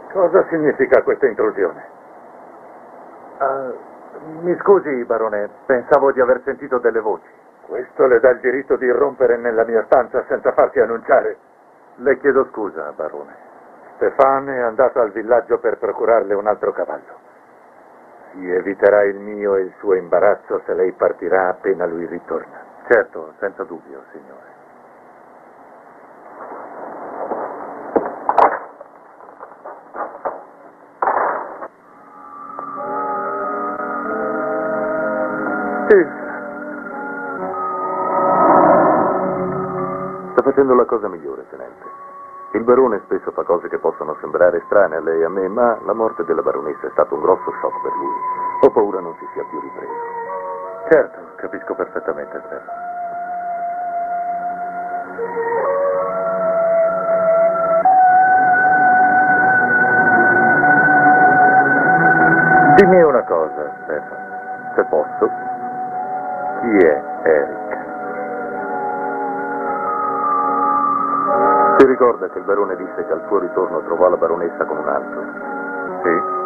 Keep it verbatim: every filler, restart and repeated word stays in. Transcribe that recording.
Cosa significa questa intrusione? Uh, mi scusi, barone, pensavo di aver sentito delle voci. Questo le dà il diritto di irrompere nella mia stanza senza farsi annunciare. Le chiedo scusa, barone. Stefano è andato al villaggio per procurarle un altro cavallo. Si eviterà il mio e il suo imbarazzo se lei partirà appena lui ritorna. Certo, senza dubbio, signore. Sì. Sta facendo la cosa migliore, tenente. Il barone spesso fa cose che possono sembrare strane a lei e a me, ma la morte della baronessa è stato un grosso shock per lui. Ho paura non si sia più ripreso. Certo, capisco perfettamente, Stefano. Dimmi una cosa, Stefano, se posso. Chi è Eric? Si ricorda che il barone disse che al suo ritorno trovò la baronessa con un altro? Sì.